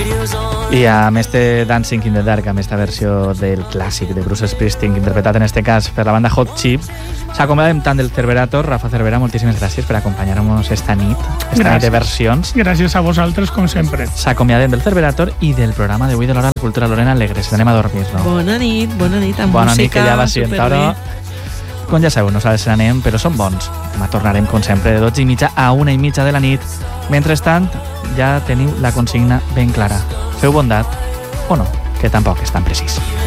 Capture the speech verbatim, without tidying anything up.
I amb este Dancing in the Dark, amb esta versió del clàssic de Bruce Springsteen, interpretat en este cas per la banda Hot Chip, s'acomiadem tant del Cerberator. Rafa Cervera, moltíssimes gràcies per acompanyar-nos esta nit, esta gràcies. nit de versions. Gràcies a vosaltres, com sempre. S'acomiadem del Cerberator i del programa d'avui de l'Hora de la Cultura. Lorena Alegres, anem a dormir, no? Bona nit, bona nit, amb bona música, nit, que ja va sent ara. Com ja sabeu, nosaltres anem, però som bons. Demà tornarem, com sempre, de dotze i mitja a una i mitja de la nit. Mentrestant, ja teniu la consigna ben clara. Feu bondat, o no, que tampoc és tan precís.